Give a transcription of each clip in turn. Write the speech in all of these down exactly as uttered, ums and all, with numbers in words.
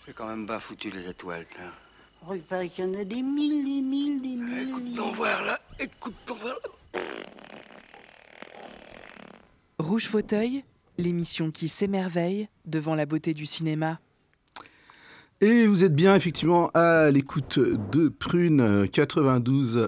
C'est quand même pas foutu les étoiles, là. Oh, il paraît qu'il y en a des mille, des mille, des mille. Écoute des ton mille. voir là, écoute ton voir là. Rouge Fauteuil, l'émission qui s'émerveille devant la beauté du cinéma. Et vous êtes bien effectivement à l'écoute de Prune quatre-vingt-douze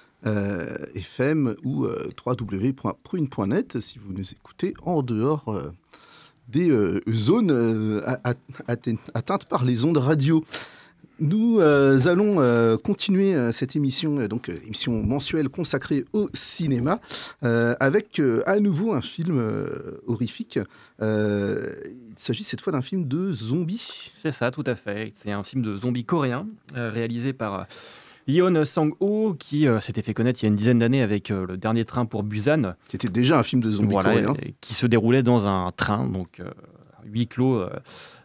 euh, F M ou euh, w w w point prune point net si vous nous écoutez en dehors euh, des euh, zones euh, at- at- atteintes par les ondes radio. Nous euh, allons euh, continuer euh, cette émission, euh, donc euh, émission mensuelle consacrée au cinéma, euh, avec euh, à nouveau un film euh, horrifique. Euh, il s'agit cette fois d'un film de zombies. C'est ça, tout à fait. C'est un film de zombies coréen, euh, réalisé par euh, Yeon Sang-ho, qui euh, s'était fait connaître il y a une dizaine d'années avec euh, Le Dernier Train pour Busan. C'était déjà un film de zombies Voilà, coréen. et- qui se déroulait dans un train, donc euh, huis clos, euh,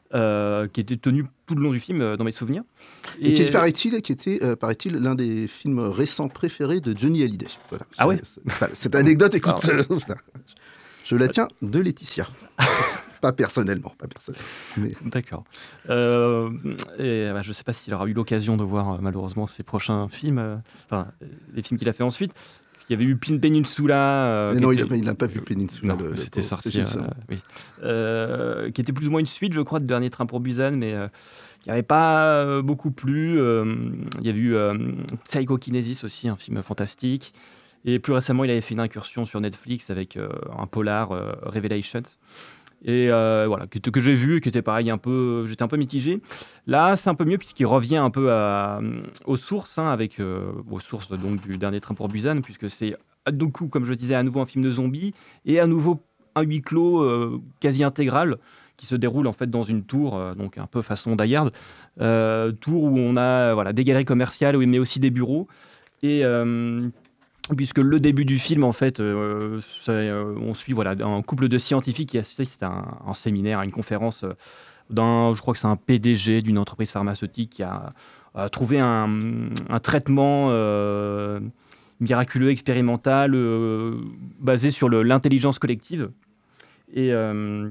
euh, qui était tenu tout le long du film, euh, dans mes souvenirs. Et, qui paraît-il, qui était, euh, paraît-il, l'un des films récents préférés de Johnny Hallyday. Voilà. Ah ouais C'est- enfin, Cette anecdote, écoute, Ah ouais. euh, je la tiens de Laetitia. Pas personnellement, pas personnellement. Mais... D'accord. Euh, et, bah, je ne sais pas s'il aura eu l'occasion de voir euh, malheureusement ses prochains films, euh, enfin euh, les films qu'il a fait ensuite. Parce qu'il y avait eu Pin Peninsula. euh, Mais qui non, était- il n'a il a pas vu Peninsula. Non, le- le c'était pauvre, sorti, c'est juste euh, ça. oui. Euh, qui était plus ou moins une suite, je crois, de Dernier Train pour Busan, mais euh, qui n'avait pas euh, beaucoup plu. Euh, il y avait eu euh, Psychokinesis aussi, un film fantastique. Et plus récemment, il avait fait une incursion sur Netflix avec euh, un polar, euh, Revelations. Et euh, voilà, que, que j'ai vu, qui était pareil, un peu, j'étais un peu mitigé. Là, c'est un peu mieux puisqu'il revient un peu à, aux sources, hein, avec euh, aux sources donc du Dernier Train pour Busan, puisque c'est du coup, comme je disais, à nouveau un film de zombies et à nouveau un huis clos euh, quasi intégral qui se déroule en fait dans une tour, euh, donc un peu façon Die Hard, euh, tour où on a voilà des galeries commerciales, oui, mais aussi des bureaux et euh, puisque le début du film, en fait, euh, c'est, euh, on suit voilà, un couple de scientifiques qui assistent à un, un séminaire, à une conférence euh, d'un, je crois que c'est un P D G d'une entreprise pharmaceutique qui a, a trouvé un, un traitement euh, miraculeux, expérimental, euh, basé sur le- l'intelligence collective. Et, euh,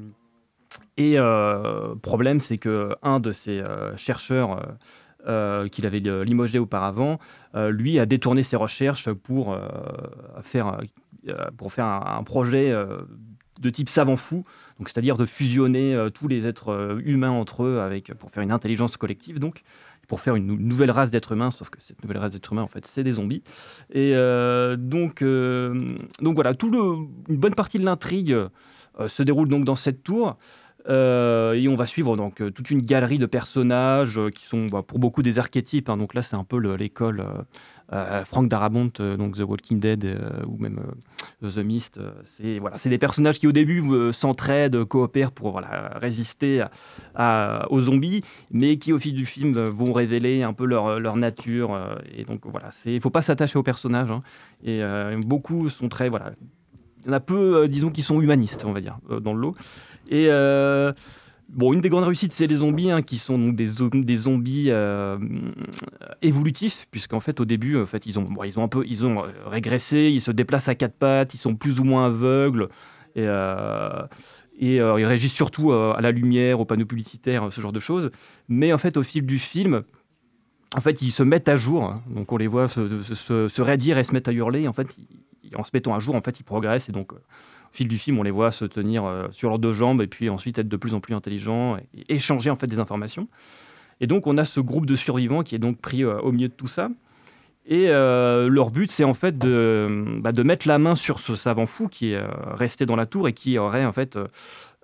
et euh, problème, c'est qu'un de ces euh, chercheurs euh, euh, qu'il avait euh, limogé auparavant, euh, lui a détourné ses recherches pour euh, faire, euh, pour faire un, un projet euh, de type savant fou, donc c'est-à-dire de fusionner euh, tous les êtres euh, humains entre eux avec, pour faire une intelligence collective, donc pour faire une nou- nouvelle race d'êtres humains, sauf que cette nouvelle race d'êtres humains, en fait, c'est des zombies. Et euh, donc, euh, donc voilà, tout le, une bonne partie de l'intrigue euh, se déroule donc dans cette tour. Euh, et on va suivre donc euh, toute une galerie de personnages euh, qui sont bah, pour beaucoup des archétypes, hein. Donc là, c'est un peu le- l'école euh, euh, Frank Darabont, euh, donc The Walking Dead euh, ou même euh, The Mist. euh, c'est voilà, c'est des personnages qui au début euh, s'entraident, coopèrent pour voilà, résister à- à- aux zombies, mais qui au fil du film euh, vont révéler un peu leur, leur nature. euh, et donc voilà, il faut pas s'attacher aux personnages, hein. Et euh, beaucoup sont très voilà. Il y en a peu, euh, disons, qui sont humanistes, on va dire, euh, dans le lot. Et euh, bon, une des grandes réussites, c'est les zombies, hein, qui sont donc des, zo- des zombies euh, évolutifs, puisqu'en fait, au début, en fait, ils ont, bon, ils ont un peu, ils ont euh, régressé, ils se déplacent à quatre pattes, ils sont plus ou moins aveugles, et, euh, et euh, ils réagissent surtout euh, à la lumière, aux panneaux publicitaires, ce genre de choses. Mais en fait, au fil du film, en fait, ils se mettent à jour, hein. Donc on les voit se, se, se- se raidir et se mettre à hurler. En fait, ils- en se mettant à jour, en fait, ils progressent. Et donc, euh, au fil du film, on les voit se tenir euh, sur leurs deux jambes et puis ensuite être de plus en plus intelligents et, et échanger en fait des informations. Et donc, on a ce groupe de survivants qui est donc pris euh, au milieu de tout ça. Et euh, leur but, c'est en fait de, bah, de mettre la main sur ce savant fou qui est euh, resté dans la tour et qui aurait en fait euh,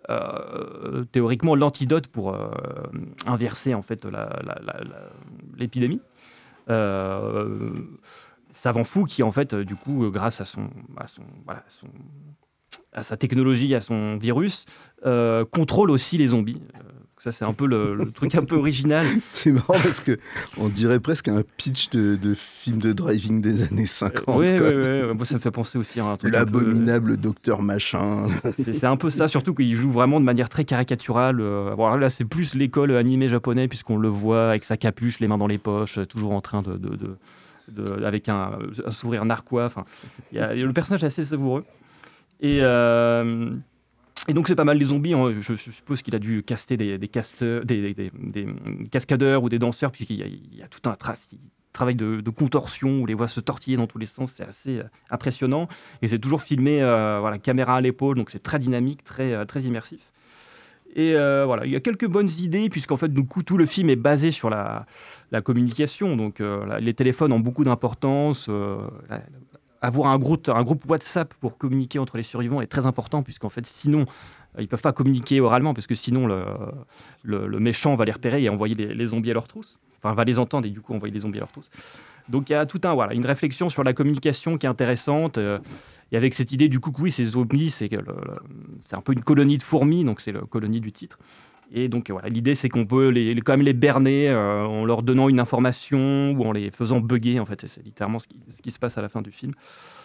euh, théoriquement l'antidote pour euh, inverser en fait la- la- la- la- l'épidémie. Euh, savant fou qui en fait euh, du coup euh, grâce à son, à son, voilà, son- à sa technologie, à son virus, euh, contrôle aussi les zombies. Euh, ça c'est un peu le, le truc un peu original. C'est marrant parce que on dirait presque un pitch de, de film de driving des années cinquante. Oui, quoi. oui, oui. Moi ça me fait penser aussi à un truc. un peu- L'abominable docteur machin. C'est, c'est un peu ça, surtout qu'il joue vraiment de manière très caricaturale. Euh, bon, alors là, c'est plus l'école animée japonais, puisqu'on le voit avec sa capuche, les mains dans les poches, euh, toujours en train de. de, de- de- avec un, un sourire narquois. Enfin, il y a- le personnage est assez savoureux. Et, euh, Et donc c'est pas mal les zombies, hein. je, je suppose qu'il a dû caster des, des, caste, des, des, des, des cascadeurs ou des danseurs, puisqu'il y a, il y a tout un tra- travail de, de contorsion où les voit se tortiller dans tous les sens, c'est assez euh, impressionnant. Et c'est toujours filmé, euh, voilà, caméra à l'épaule, donc c'est très dynamique, très, euh, très immersif. Et euh, voilà, il y a quelques bonnes idées, puisqu'en fait, du coup, tout le film est basé sur la, la communication. Donc euh, la, les téléphones ont beaucoup d'importance. Euh, la, Avoir un groupe, un groupe WhatsApp pour communiquer entre les survivants est très important, puisqu'en fait, sinon, ils ne peuvent pas communiquer oralement, parce que sinon, le, le, le méchant va les repérer et envoyer les, les zombies à leur trousse. Enfin, va les entendre et du coup, envoyer les zombies à leur trousse. Donc, il y a tout un, voilà, une réflexion sur la communication qui est intéressante. Euh, et avec cette idée, du coup, que oui, ces zombies, c'est, que le, le, c'est un peu une colonie de fourmis, donc c'est la colonie du titre. Et donc, voilà, l'idée, c'est qu'on peut les, les, quand même les berner euh, en leur donnant une information ou en les faisant bugger, en fait. Et c'est littéralement ce qui, ce qui se passe à la fin du film.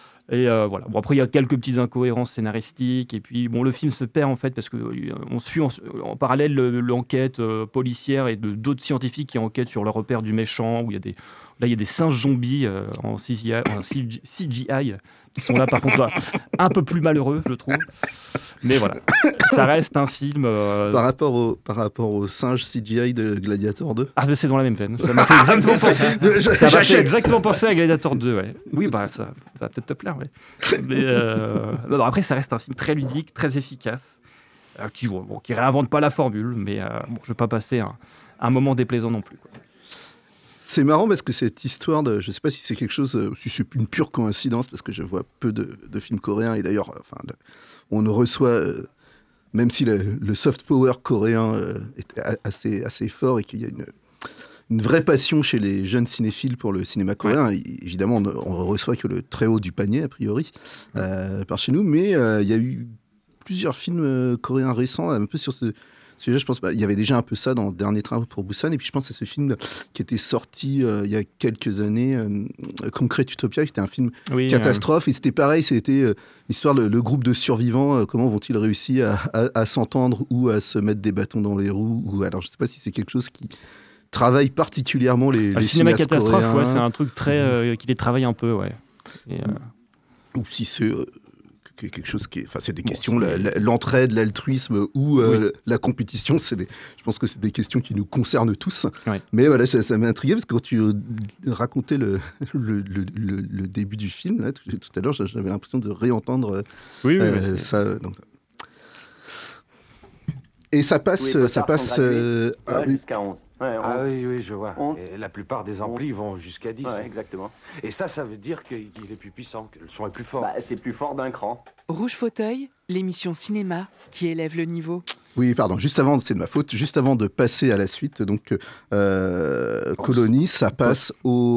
Et euh, voilà. Bon, après, il y a quelques petites incohérences scénaristiques. Et puis, bon, le film se perd, en fait, parce qu'on euh, suit en, en parallèle le, l'enquête euh, policière et de, d'autres scientifiques qui enquêtent sur le repère du méchant, où il y a des... Là, il y a des singes zombies euh, en, C G I, en C G I qui sont là, par contre, un peu plus malheureux, je trouve. Mais voilà, ça reste un film... Euh... Par, rapport au, par rapport au singe C G I de Gladiator deux. Ah, mais c'est dans la même veine. Ça m'a fait exactement penser, ça m'a fait exactement penser à Gladiator deux, ouais. Oui, bah, ça, ça va peut-être te plaire, ouais. Mais, euh... non, non, après, ça reste un film très ludique, très efficace, euh, qui bon, qui réinvente pas la formule, mais euh, bon, je ne vais pas passer un, un moment déplaisant non plus, quoi. C'est marrant parce que cette histoire de, je sais pas si c'est quelque chose, si c'est une pure coïncidence, parce que je vois peu de, de films coréens et d'ailleurs, enfin, de, on ne reçoit, euh, même si le, le soft power coréen euh, est assez, assez fort et qu'il y a une, une vraie passion chez les jeunes cinéphiles pour le cinéma coréen, ouais. Évidemment, on ne reçoit que le très haut du panier, a priori, euh, par chez nous, mais euh, il y a eu plusieurs films euh, coréens récents, un peu sur ce... Je pense bah, il y avait déjà un peu ça dans le Dernier Train pour Busan, et puis je pense à ce film qui était sorti euh, il y a quelques années, euh, Concrete Utopia, qui était un film oui, catastrophe, euh... et c'était pareil, c'était euh, l'histoire, le, le groupe de survivants, euh, comment vont-ils réussir à, à, à s'entendre ou à se mettre des bâtons dans les roues, ou alors je ne sais pas si c'est quelque chose qui travaille particulièrement les, le les cinéma catastrophe, coréens. Ouais, c'est un truc très, euh, qui les travaille un peu, ouais. Et, euh... Ou si c'est... Euh, quelque chose qui est, enfin c'est des bon, questions, c'est... La, la, l'entraide, l'altruisme ou euh, oui. la compétition, c'est des, je pense que c'est des questions qui nous concernent tous. Ouais. Mais voilà, ça, ça m'a intrigué parce que quand tu euh, racontais le, le, le, le, le début du film, là, tout, tout à l'heure, j'avais l'impression de réentendre oui, oui, euh, ça. Donc, et ça passe, oui, ça passe euh, ouais, ah, jusqu'à onze. Ouais, on... Ah oui, oui, je vois. On... Et la plupart des amplis vont jusqu'à dix. Ouais, exactement. Et ça, ça veut dire qu'il est plus puissant, que le son est plus fort. Bah, c'est plus fort d'un cran. Rouge Fauteuil, l'émission cinéma qui élève le niveau. Oui, pardon, juste avant, c'est de ma faute, juste avant de passer à la suite, donc euh, Colonie, ça passe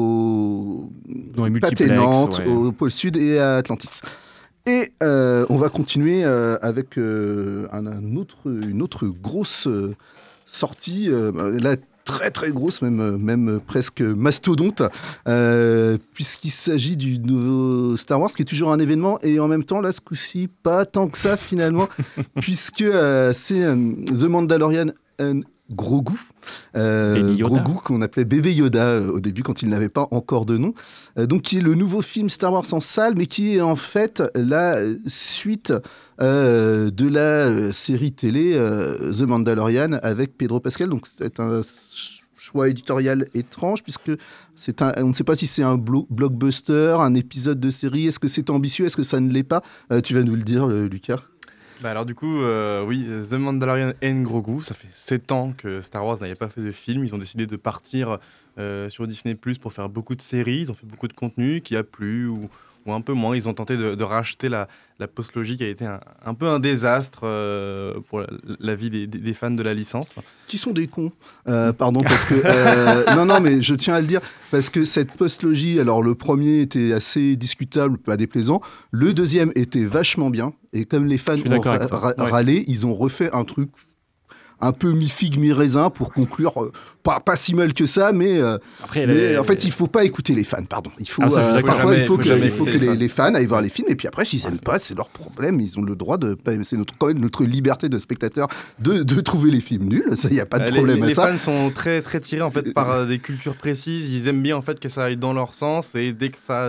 au Pâté Nantes, ouais. Au pôle Sud et à Atlantis. Et euh, on va continuer euh, avec euh, un, un autre, une autre grosse euh, sortie, euh, là très très grosse, même, même presque mastodonte, euh, puisqu'il s'agit du nouveau Star Wars, qui est toujours un événement, et en même temps, là, ce coup-ci, pas tant que ça finalement, puisque euh, c'est euh, The Mandalorian and Grogu, euh, Grogu qu'on appelait bébé Yoda euh, au début quand il n'avait pas encore de nom, euh, donc qui est le nouveau film Star Wars en salle, mais qui est en fait la suite euh, de la euh, série télé euh, The Mandalorian avec Pedro Pascal. Donc c'est un choix éditorial étrange puisque c'est un, on ne sait pas si c'est un blo- blockbuster, un épisode de série. Est-ce que c'est ambitieux, est-ce que ça ne l'est pas? euh, Tu vas nous le dire, le, Lucas. Bah alors du coup, euh, oui, The Mandalorian and Grogu, ça fait sept ans que Star Wars n'avait pas fait de film. Ils ont décidé de partir euh, sur Disney plus pour faire beaucoup de séries. Ils ont fait beaucoup de contenu qui a plu ou, ou un peu moins. Ils ont tenté de, de racheter la, la postlogie qui a été un, un peu un désastre euh, pour la, la vie des, des fans de la licence. Qui sont des cons, euh, pardon, parce que... Euh, non, non, mais je tiens à le dire, parce que cette postlogie, alors le premier était assez discutable, pas déplaisant, le deuxième était vachement bien, et comme les fans ont ra- ra- ouais. râlé, ils ont refait un truc un peu mi-figue, mi-raisin pour conclure, euh, pas, pas si mal que ça, mais, euh, Après, mais les... en fait, il ne faut pas écouter les fans, pardon. Il faut, ah, ça, euh, parfois, jamais, il faut, faut que, jamais il faut que les, les, fans. les fans aillent voir les films, et puis après, s'ils n'aiment pas, c'est leur problème, ils ont le droit de... C'est notre, quand même notre liberté de spectateur de, de trouver les films nuls, ça, il n'y a pas de problème les, à les ça. Les fans sont très, très tirés en fait, par euh, des cultures précises, ils aiment bien en fait, que ça aille dans leur sens, et dès que ça...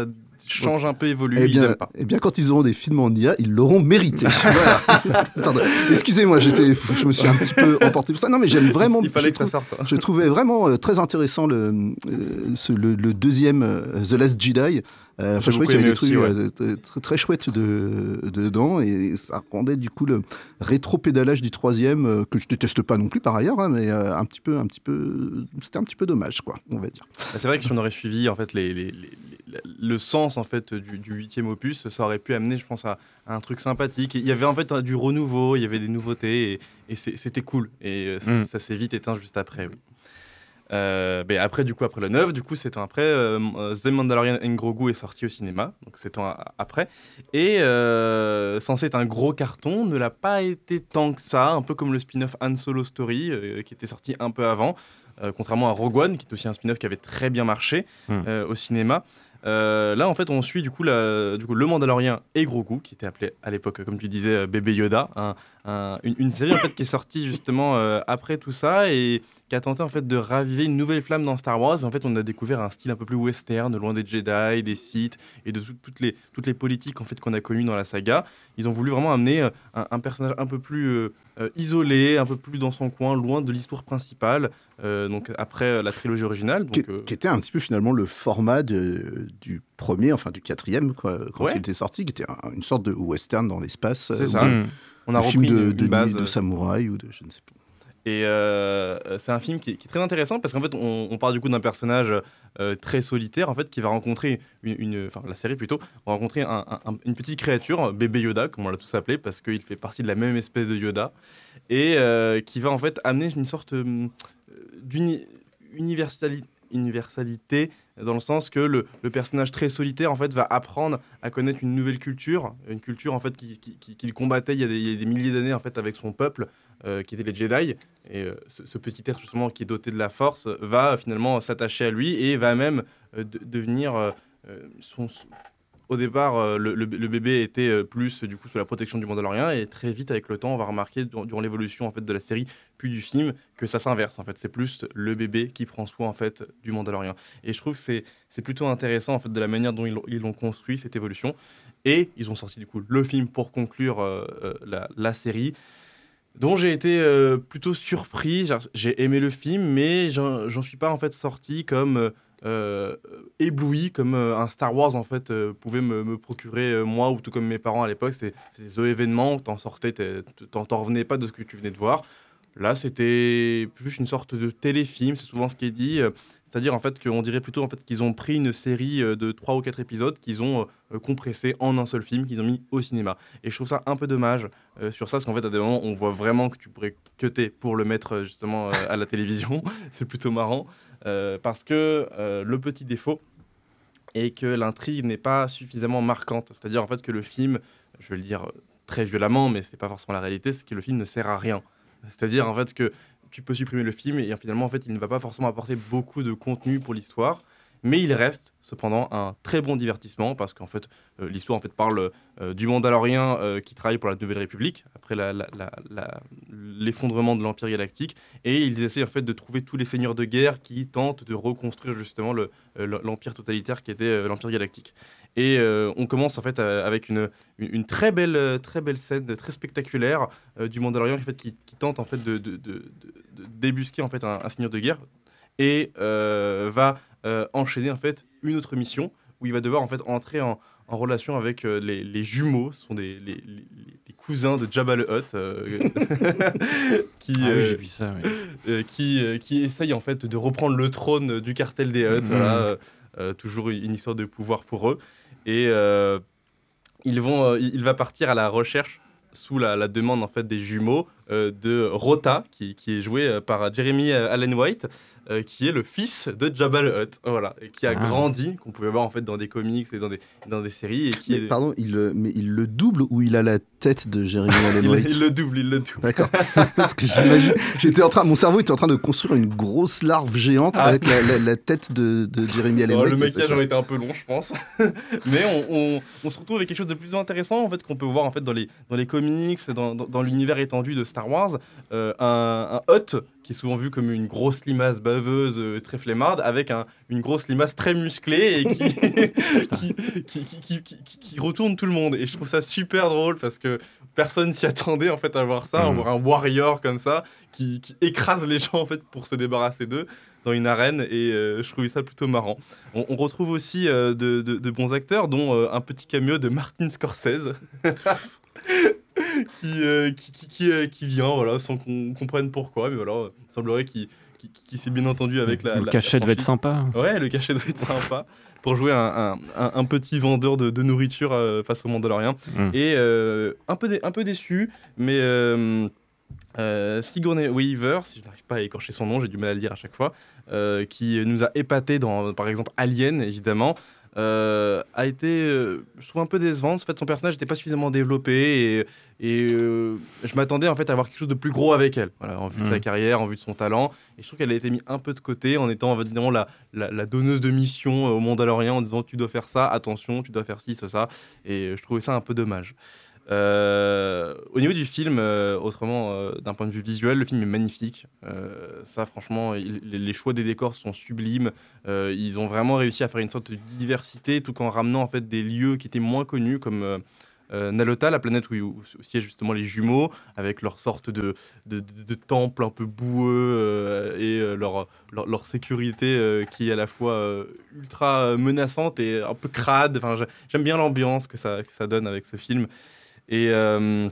change un peu, évolue, Eh ils bien, aiment pas. eh bien, quand ils auront des films en I A, ils l'auront mérité. Voilà. Pardon. Excusez-moi, j'étais, je me suis un petit peu emporté pour ça. Non, mais j'aime vraiment. Il fallait je que ça trouve- sorte. hein. Je trouvais vraiment euh, très intéressant le, euh, ce- le, le deuxième euh, The Last Jedi. Euh, J'ai je trouvais beaucoup qu'il y avait aimé des trucs aussi, ouais. euh, t- très, très chouettes de, dedans et ça rendait du coup le rétro-pédalage du troisième euh, que je déteste pas non plus par ailleurs, hein, mais euh, un petit peu, un petit peu, c'était un petit peu dommage, quoi, on va dire. Bah, C'est vrai que si on aurait suivi en fait les, les- les- les- le sens en fait du, du huitième opus, ça aurait pu amener, je pense, à, à un truc sympathique. Et il y avait en fait un- du renouveau, il y avait des nouveautés et, et c'est- c'était cool. Et euh, c- Mm. ça s'est vite éteint juste après. Oui. Euh, ben après du coup après le neuf, du coup sept ans après, euh, The Mandalorian and Grogu est sorti au cinéma, donc sept ans a- après, et euh, censé être un gros carton, ne l'a pas été tant que ça, un peu comme le spin-off Han Solo Story euh, qui était sorti un peu avant, euh, contrairement à Rogue One qui est aussi un spin-off qui avait très bien marché Mm. euh, au cinéma. Euh, là en fait on suit du coup, la, du coup le Mandalorian et Grogu qui était appelé à l'époque comme tu disais euh, bébé Yoda, un- un- une, une série en fait qui est sortie justement euh, après tout ça et qui a tenté en fait de raviver une nouvelle flamme dans Star Wars. En fait, on a découvert un style un peu plus western, loin des Jedi, des Sith et de tout- toutes les toutes les politiques en fait qu'on a connues dans la saga. Ils ont voulu vraiment amener euh, un, un personnage un peu plus euh, euh, isolé, un peu plus dans son coin, loin de l'histoire principale. euh, donc après euh, la trilogie originale. Qui, Donc, euh, qui était un petit peu finalement le format de- du premier, enfin du quatrième, quoi, quand Ouais. il était sorti, qui était un- une sorte de western dans l'espace. C'est euh, ça. ou Mm. on a de film repris de, une, de, une base. de samouraï ou de je ne sais pas. Et euh, c'est un film qui est, qui est très intéressant parce qu'en fait, on, on part du coup d'un personnage euh, très solitaire en fait qui va rencontrer une, une- enfin la série plutôt, va rencontrer un- un- un- une petite créature, bébé Yoda comme on l'a tous appelé parce qu'il fait partie de la même espèce de Yoda et euh, qui va en fait amener une sorte euh, d'universalité universalité dans le sens que le, le personnage très solitaire en fait va apprendre à connaître une nouvelle culture, une culture en fait qui, qui, qui- qu'il combattait il y, a des, il y a des milliers d'années en fait avec son peuple euh, qui étaient les Jedi et euh, ce, ce petit être justement qui est doté de la force euh, va finalement s'attacher à lui et va même euh, de- devenir euh, euh, son, son- au départ, euh, le, le- le bébé était euh, plus du coup sous la protection du Mandalorien et très vite avec le temps, on va remarquer durant, durant l'évolution en fait de la série puis du film que ça s'inverse en fait. C'est plus le bébé qui prend soin en fait du Mandalorien. Et je trouve que c'est c'est plutôt intéressant en fait de la manière dont ils l'ont- ils l'ont construit cette évolution. Et ils ont sorti du coup le film pour conclure euh, euh, la, la série, dont j'ai été euh, plutôt surpris. Genre, j'ai aimé le film, mais j'en j'en suis pas en fait sorti comme euh, euh, ébloui, comme euh, un Star Wars en fait euh, pouvait me, me procurer euh, moi ou tout comme mes parents à l'époque. C'était c'était ce événement, t'en sortais, t'es- t'en t'en revenais pas de ce que tu venais de voir. Là, c'était plus une sorte de téléfilm, c'est souvent ce qui est dit. euh, C'est-à-dire en fait qu'on dirait plutôt en fait qu'ils ont pris une série euh, de trois ou quatre épisodes qu'ils ont euh, compressé en un seul film qu'ils ont mis au cinéma. Et je trouve ça un peu dommage euh, sur ça parce qu'en fait à des moments on voit vraiment que tu pourrais cutter pour le mettre euh, justement euh, à la télévision. C'est plutôt marrant euh, parce que euh, le petit défaut est que l'intrigue n'est pas suffisamment marquante. C'est-à-dire en fait que le film, je vais le dire euh, très violemment, mais c'est pas forcément la réalité, c'est que le film ne sert à rien. C'est-à-dire en fait que tu peux supprimer le film et finalement en fait il ne va pas forcément apporter beaucoup de contenu pour l'histoire, mais il reste cependant un très bon divertissement parce qu'en fait euh, l'histoire en fait parle euh, du Mandalorien euh, qui travaille pour la Nouvelle République après la- la- la- la- l'effondrement de l'Empire Galactique et ils essaient en fait de trouver tous les seigneurs de guerre qui tentent de reconstruire justement le, euh, l'Empire totalitaire qui était euh, l'Empire Galactique. Et euh, on commence en fait euh, avec une, une, une très belle euh, très belle scène très spectaculaire euh, du Mandalorian en fait, qui, qui tente en fait de, de, de, de- de débusquer en fait un, un seigneur de guerre et euh, va euh, enchaîner en fait une autre mission où il va devoir en fait entrer en, en relation avec euh, les, les jumeaux, ce sont des les, les- les cousins de Jabba le Hutt euh, qui Ah oui, euh, j'ai vu ça. oui. euh, qui, euh, qui essaye en fait de reprendre le trône du cartel des Hutt. Mhm. Voilà, euh, euh, toujours une histoire de pouvoir pour eux. Et euh, ils vont, euh, il va partir à la recherche, sous la, la demande en fait des jumeaux, euh, de Rota, qui, qui est joué euh, par Jeremy Allen White, euh, qui est le fils de Jabba le Hutt, voilà, et qui a Ah. grandi, qu'on pouvait voir en fait dans des comics et dans des, dans des séries, et qui Mais, est- pardon, il, le- mais il le double ou il a la tête de Jeremy Allen il, White? il le double, il le double. D'accord. Parce que j'imagine, j'étais en train, mon cerveau était en train de construire une grosse larve géante Ah. avec la, la- la tête de, de Jeremy Allen Oh, White. le et maquillage ça- aurait été un peu long, je pense. Mais on, on- on se retrouve avec quelque chose de plus intéressant en fait, qu'on peut voir en fait, dans, les, dans les comics, dans, dans, dans l'univers étendu de Star Wars. Euh, un, un Hutt qui est souvent vue comme une grosse limace baveuse, euh, très flemmarde, avec un, une grosse limace très musclée et qui, qui, qui, qui, qui, qui, qui retourne tout le monde. Et je trouve ça super drôle parce que personne s'y attendait en fait à voir ça, mmh. à voir un warrior comme ça qui, qui écrase les gens en fait pour se débarrasser d'eux dans une arène, et euh, je trouvais ça plutôt marrant. On, on retrouve aussi euh, de, de, de bons acteurs, dont euh, un petit cameo de Martin Scorsese. qui, euh, qui, qui, qui, euh, qui vient, voilà, sans qu'on comprenne pourquoi, mais voilà, il semblerait qu'il, qu'il, qu'il s'est bien entendu avec la... Le la, cachet la devait être sympa. Ouais, le cachet devait être sympa, pour jouer un, un, un, un petit vendeur de, de nourriture euh, face au Mandalorien. Mm. Et euh, un, peu dé, un peu déçu, mais... Euh, Euh, Sigourney Weaver, si je n'arrive pas à écorcher son nom, j'ai du mal à le dire à chaque fois, euh, qui nous a épaté dans, par exemple, Alien, évidemment, euh, a été, euh, je trouve, un peu décevante. En fait, son personnage n'était pas suffisamment développé, et, et euh, je m'attendais en fait à avoir quelque chose de plus gros avec elle, voilà, en vue mmh. de sa carrière, en vue de son talent. Et je trouve qu'elle a été mise un peu de côté en étant évidemment la, la, la donneuse de mission au Mandalorien, en disant tu dois faire ça, attention, tu dois faire ci, ça, ça. Et je trouvais ça un peu dommage. Euh, au niveau du film, euh, autrement, euh, d'un point de vue visuel, le film est magnifique. Euh, ça, franchement, il, les choix des décors sont sublimes. Euh, ils ont vraiment réussi à faire une sorte de diversité, tout en ramenant en fait des lieux qui étaient moins connus, comme euh, euh, Nalota, la planète où, où siègent justement les jumeaux, avec leur sorte de, de, de, de temple un peu boueux euh, et euh, leur, leur, leur sécurité euh, qui est à la fois euh, ultra menaçante et un peu crade. Enfin, j'aime bien l'ambiance que ça, que ça donne avec ce film. Et euh,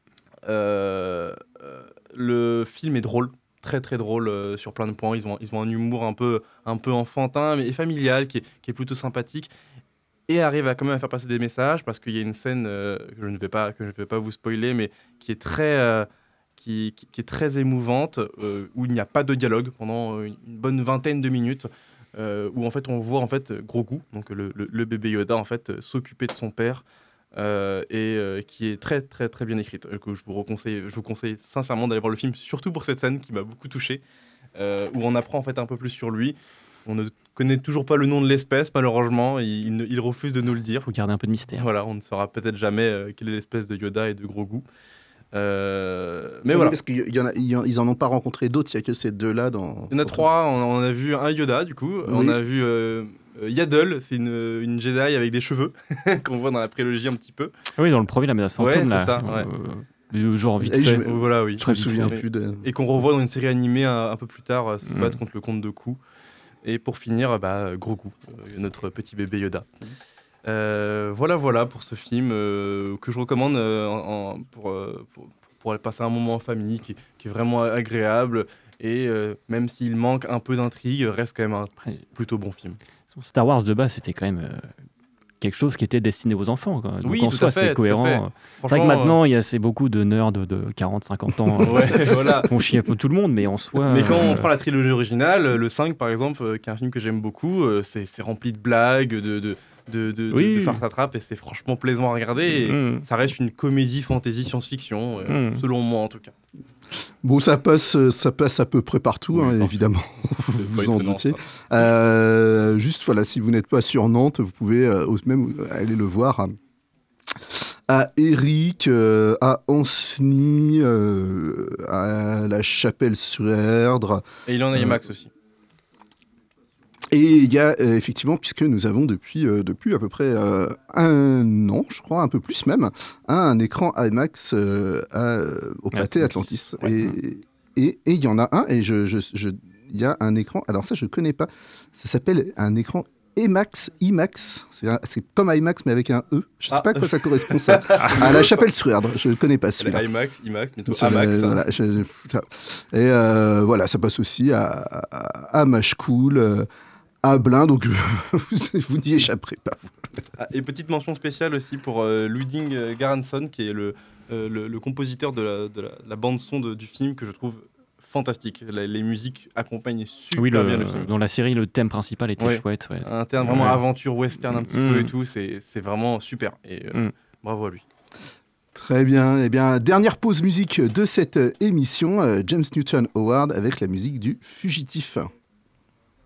euh, le film est drôle, très très drôle euh, sur plein de points. Ils ont, ils ont un humour un peu, un peu enfantin mais familial qui est, qui est plutôt sympathique, et arrive à quand même à faire passer des messages, parce qu'il y a une scène euh, que je ne vais pas, que je ne vais pas vous spoiler, mais qui est très, euh, qui, qui, qui est très émouvante, euh, où il n'y a pas de dialogue pendant une, une bonne vingtaine de minutes. Euh, où en fait on voit en fait Grogu, donc le, le, le bébé Yoda, en fait s'occuper de son père. Euh, et euh, qui est très très très bien écrite, euh, que je vous conseille, je vous conseille sincèrement d'aller voir le film, surtout pour cette scène qui m'a beaucoup touché, euh, où on apprend en fait un peu plus sur lui. On ne connaît toujours pas le nom de l'espèce, malheureusement, il, il, il refuse de nous le dire. Il faut garder un peu de mystère. Voilà, on ne saura peut-être jamais euh, quelle est l'espèce de Yoda et de Grogu. Euh, mais oui, voilà. Parce qu'ils en ont pas rencontré d'autres, il n'y a que ces deux-là dans... Il y en a trois, on, on a vu un Yoda du coup, oui. On a vu... Euh, Euh, Yaddle, c'est une, une Jedi avec des cheveux qu'on voit dans la prélogie un petit peu. Oui, dans le premier, la menace fantôme, ouais, là. C'est ça, ouais. Euh, genre vite et fait. Je, oh, voilà, oui. Je me souviens plus de... Et qu'on revoit dans une série animée un, un peu plus tard, euh, se battre mm. contre le comte Dooku. Et pour finir, bah, Grogu, euh, notre petit bébé Yoda. Euh, voilà, voilà pour ce film euh, que je recommande euh, en, en, pour, euh, pour, pour aller passer un moment en famille, qui, qui est vraiment agréable. Et euh, même s'il manque un peu d'intrigue, reste quand même un plutôt bon film. Star Wars de base, c'était quand même euh, quelque chose qui était destiné aux enfants. Quoi. Donc oui, en tout soi, à fait, c'est cohérent. C'est vrai que maintenant, il y a c'est beaucoup de nerds de, de quarante cinquante ans ouais, voilà. qui font chier un peu tout le monde, mais en soi... Mais quand euh... on prend la trilogie originale, le cinq par exemple, euh, qui est un film que j'aime beaucoup, euh, c'est, c'est rempli de blagues, de... de... de, de, oui. de, de farce attrape, et c'est franchement plaisant à regarder, et mmh. ça reste une comédie fantasy science-fiction, euh, mmh. selon moi en tout cas. Bon, ça passe, ça passe à peu près partout, oui, hein, évidemment, vous vous en doutiez. Euh, juste, voilà, si vous n'êtes pas sur Nantes, vous pouvez euh, même aller le voir à, à Éric, euh, à Ancenis, euh, à la Chapelle-sur-Erdre. Et il en a IMAX euh, aussi. Et il y a euh, effectivement, puisque nous avons depuis, euh, depuis à peu près euh, un an, je crois, un peu plus même, un, un écran IMAX euh, à, au Pâté Atlantis. Ouais. Et il et, et y en a un, et je, je, je, y a un écran, alors ça je ne connais pas, ça s'appelle un écran IMAX, IMAX, c'est, un, c'est comme IMAX mais avec un E, je ne sais ah. pas à quoi ça correspond ça, à la Chapelle-sur-Erdre, je ne connais pas celui-là. IMAX, IMAX, bientôt IMAX. Euh, voilà, je, et euh, voilà, ça passe aussi à, à, à Machecoul, euh, à Blain, donc vous, vous n'y échapperez pas. Ah, et petite mention spéciale aussi pour euh, Ludwig Göransson, qui est le, euh, le, le compositeur de la, de la, de la bande-son de, du film, que je trouve fantastique. La, les musiques accompagnent super oui, le, bien le film. Dans la série, le thème principal était ouais. chouette. Ouais. Un thème vraiment ouais. aventure western un petit mmh. peu et tout, c'est, c'est vraiment super. Et euh, mmh. bravo à lui. Très bien. Eh bien, dernière pause musique de cette émission, euh, James Newton Howard avec la musique du Fugitif.